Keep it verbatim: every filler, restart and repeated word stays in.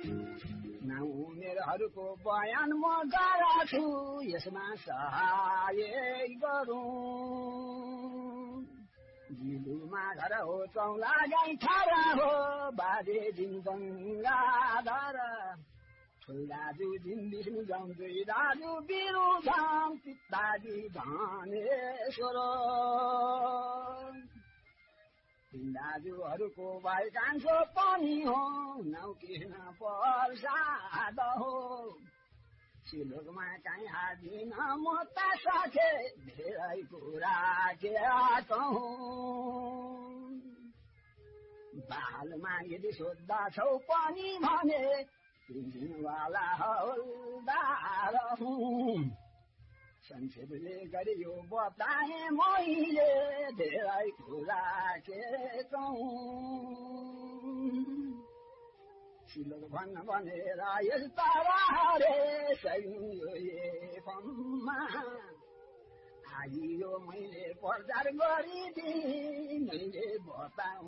उमेरहरूको बयान म गर्छु यसमा सहाय गरौँ जिलुमा घर हो चौला गाई थारा हो बाजे दिन गङ्गाधर छोइ दाजु दिन विष्णु जाउँ दुई दाजु बिरु जाउँ पिताजी धनेश्वर तीन दाजुहरूको भाइ कान्छो पनि हो नौ किन प्रसाद हो सिलोकमा काहीँ हादिन म त सके धेरै कुरा के कहूँ बालमा यदि सोद्धा छौ पनि भने तिमीवाला हौलदार हुँ संक्षेपले गरियो बताए मैले धेरै कुरा के कहूँ सिलोक भन्न भनेर यस्ता रे सैन्यो एफममा आइयो मैले प्रचार गरिदिएँ मैले बताऊ